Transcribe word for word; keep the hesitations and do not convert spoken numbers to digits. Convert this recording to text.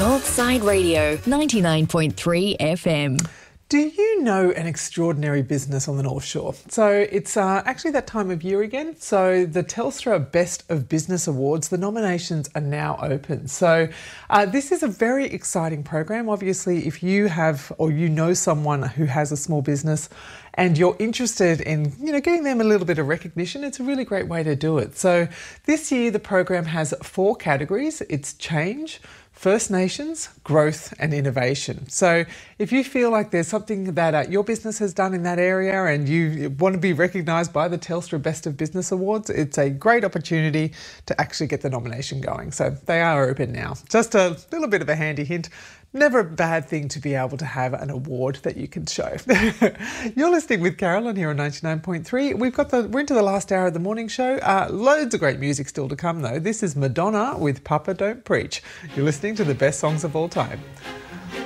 Northside Radio, ninety-nine point three F M. Do you know an extraordinary business on the North Shore? So it's uh, actually that time of year again. So the Telstra Best of Business Awards, the nominations are now open. So uh, this is a very exciting program. Obviously, if you have or you know someone who has a small business and you're interested in, you know, getting them a little bit of recognition, it's a really great way to do it. So this year the program has four categories. It's change, First Nations, growth and innovation. So if you feel like there's something that uh, your business has done in that area and you want to be recognised by the Telstra Best of Business Awards, it's a great opportunity to actually get the nomination going. So they are open now. Just a little bit of a handy hint. Never a bad thing to be able to have an award that you can show. You're listening with Carolyn here on ninety-nine point three. We've got the, we're into the last hour of the morning show. Uh, loads of great music still to come though. This is Madonna with Papa Don't Preach. You're listening to the best songs of all time.